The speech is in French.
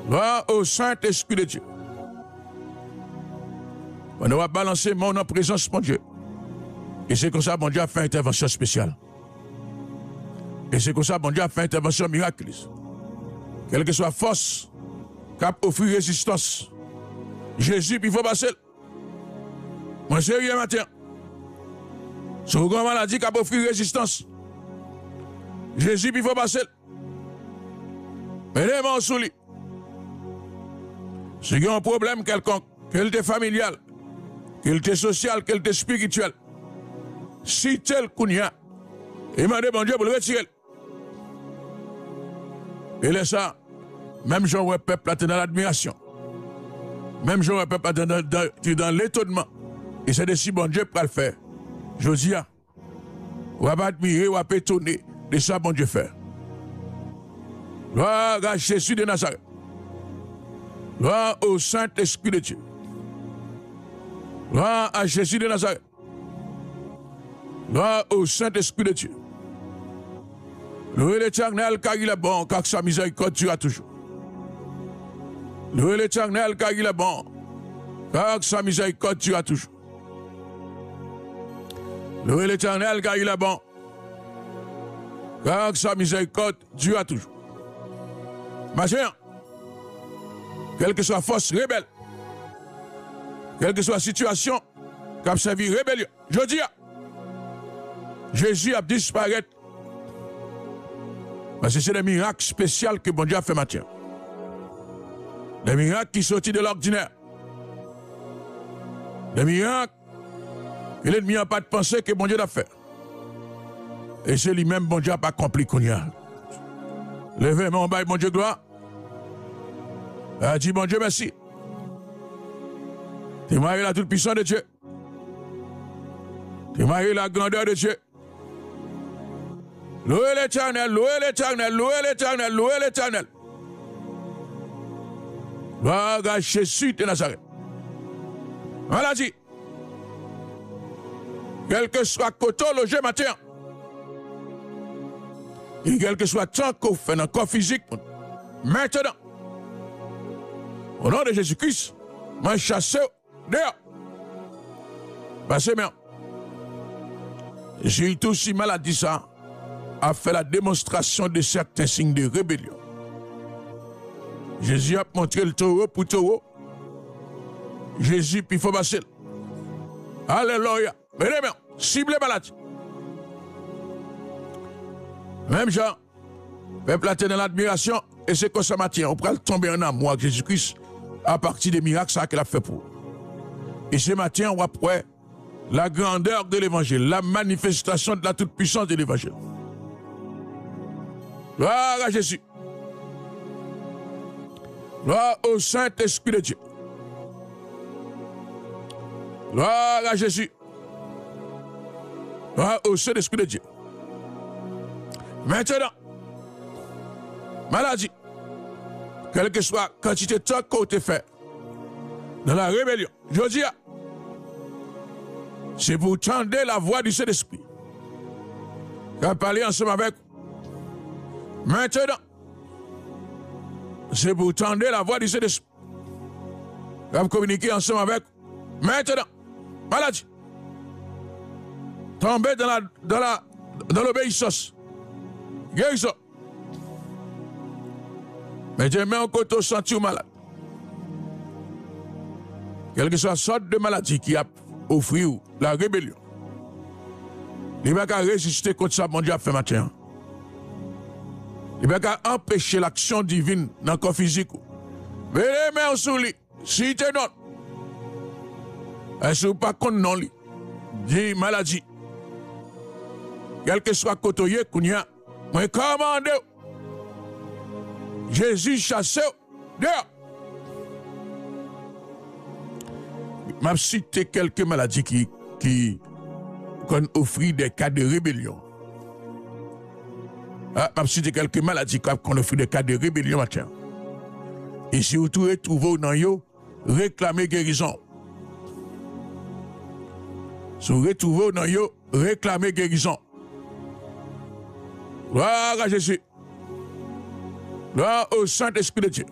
Gloire au Saint-Esprit de Dieu. On va balancer mon en présence, mon Dieu. Et c'est comme ça, mon Dieu a fait intervention spéciale. Et c'est comme ça, mon Dieu a fait intervention miraculeuse. Quelle que soit force, cap offrir résistance. Jésus, puis il faut passer. Moi, sérieux matin. Sur une maladie qui a offrir résistance. Jésus, puis il faut passer. Mettez mon sous lui. Si il y a un problème quelconque, qu'il était familial, qu'il était social, qu'il était spirituel, si tel qu'on y a, demandez mon Dieu pour le retirer. Et laisse ça, même genre le peuple est dans l'admiration. Même genre le peuple est dans l'étonnement. Et c'est de si bon Dieu pour le faire. Je dis, on va pas admirer, on va pas étonner de ça bon Dieu fait. Gloire à Jésus de Nazareth. Gloire au Saint-Esprit de Dieu. Gloire à Jésus de Nazareth. Gloire au Saint-Esprit de Dieu. Louez l'Éternel car il est bon, car sa miséricorde durera toujours. Louez l'Éternel car il est bon, car sa miséricorde durera toujours. Louez l'Éternel car il est bon, car sa miséricorde durera toujours. Ma chère, quelle que soit force rebelle, quelle que soit situation, qui servi rébellion, je dis, Jésus a disparu. Parce que c'est des miracles spéciaux que bon Dieu a fait matin. Des miracles qui sortent de l'ordinaire. Des miracles que l'ennemi n'a pas de pensée que bon Dieu a fait. Et c'est lui-même bon Dieu n'a pas accompli qu'on y a. Levez mon bail, mon Dieu gloire. A dit bon Dieu merci. Témoignez la toute puissance de Dieu. Témoignez la grandeur de Dieu. Louez l'Éternel, louez l'Éternel, louez l'Éternel, louez l'Éternel. Gloire à Jésus de Nazareth. Voilà dit. Quel que soit côté logé matin, et quel que soit temps qu'on fait dans le corps physique, maintenant, au nom de Jésus-Christ, moi chasse dehors. Passez bien. J'ai tout si maladie ça a fait la démonstration de certains signes de rébellion. Jésus a montré le taureau pour taureau. Jésus, puis il faut passer. Alléluia. Mais bien, ciblez maladie. Même Jean, peuple a dans l'admiration, et c'est comme ça matin, on peut tomber en amour avec Jésus-Christ à partir des miracles qu'il a fait pour. Et ce matin, on va après la grandeur de l'évangile, la manifestation de la toute-puissance de l'évangile. Gloire à Jésus. Gloire au Saint-Esprit de Dieu. Gloire à Jésus. Gloire au Saint-Esprit de Dieu. Maintenant, maladie, quelle que soit la quantité de temps qu'on te fait dans la rébellion, je dis, c'est pour tendre la voix du Saint-Esprit. Qui a parlé ensemble avec vous. Maintenant, c'est pour tendre la voix du Saint-Esprit. Qui a communiqué ensemble avec vous. Maintenant, maladie, tombez dans l'obéissance. Guérison. Mais je mets un côté senti malade. Quelle que soit la sorte de maladie qui a offert la rébellion, il va résister contre ça, mon Dieu a fait matin. Il va empêcher l'action divine dans le corps physique. Mais les mains sous lui, si tu non, est-ce que pas contre non lui, dit maladie. Quel que soit côté qu'on y a, moi commande. Jésus chasse dehors. M'a cité quelques maladies qui offrent des cas de rébellion. M'a cité quelques maladies qui offrent des cas de rébellion matin. Et si vous trouvez dans yo, réclamez guérison. Si vous retrouvez dans yo, réclamez guérison. Gloire à Jésus. Gloire au Saint-Esprit de Dieu.